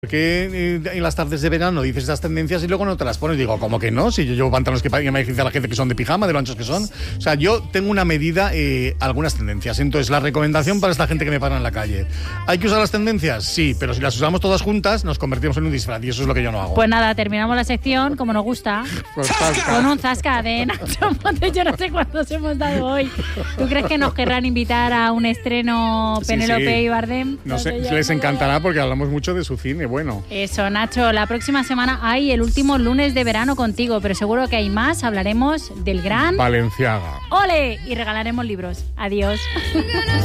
Que en las tardes de verano dices estas tendencias y luego no te las pones. Digo, ¿cómo que no? Si yo llevo pantalones que me dice la gente que son de pijama, de lo anchos que son. O sea, yo tengo una medida, algunas tendencias. Entonces, la recomendación para esta gente que me para en la calle: ¿hay que usar las tendencias? Sí, pero si las usamos todas juntas, nos convertimos en un disfraz y eso es lo que yo no hago. Pues nada, terminamos la sección como nos gusta. Con un zasca de Nacho Montes. Yo no sé cuántos hemos dado hoy. ¿Tú crees que nos querrán invitar a un estreno Penélope y Bardem? No sé, les encantará porque hablamos mucho de su cine. Bueno. Eso, Nacho, la próxima semana hay el último lunes de verano contigo, pero seguro que hay más. Hablaremos del gran Balenciaga. ¡Ole! Y regalaremos libros. Adiós.